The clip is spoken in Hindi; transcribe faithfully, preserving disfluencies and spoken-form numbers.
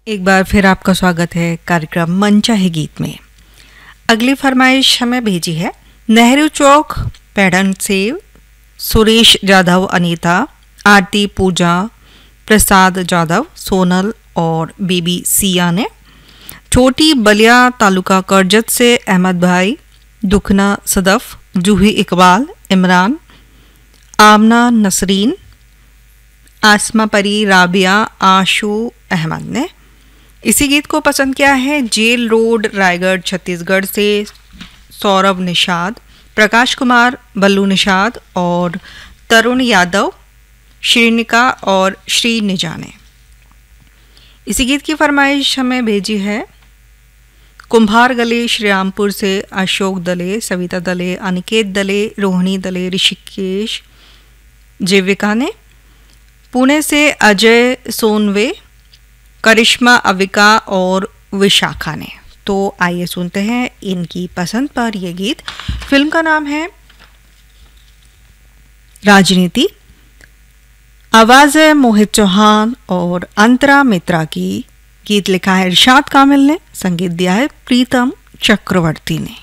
एक बार फिर आपका स्वागत है कार्यक्रम मन चाहे गीत में। अगली फरमाइश हमें भेजी है नेहरू चौक पैडन से सुरेश जाधव, अनीता, आरती, पूजा, प्रसाद जाधव, सोनल और बीबी सिया ने। छोटी बलिया तालुका करजत से अहमद भाई, दुखना सदफ, जूही इकबाल, इमरान, आमना नसरीन, आसमा परी, राबिया, आशू अहमद ने इसी गीत को पसंद किया है। जेल रोड, रायगढ़, छत्तीसगढ़ से सौरभ निषाद, प्रकाश कुमार, बल्लू निषाद और तरुण यादव, श्रीनिका और श्री निजा ने इसी गीत की फरमाइश हमें भेजी है कुंभार गले श्रीरामपुर से अशोक दले, सविता दले, अनिकेत दले, रोहिणी दले, ऋषिकेश जीविका ने। पुणे से अजय सोनवे, करिश्मा, अविका और विशाखा ने। तो आइए सुनते हैं इनकी पसंद पर यह गीत। फिल्म का नाम है राजनीति। आवाज है मोहित चौहान और अंतरा मित्रा की। गीत लिखा है इरशाद कामिल ने, संगीत दिया है प्रीतम चक्रवर्ती ने।